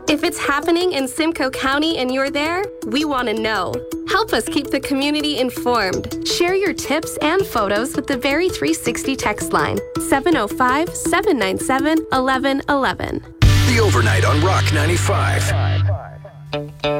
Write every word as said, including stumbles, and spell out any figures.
If it's happening in Simcoe County and you're there, we want to know. Help us keep the community informed. Share your tips and photos with the Very three sixty text line, seven oh five, seven nine seven, one one one one. The Overnight on Rock ninety-five.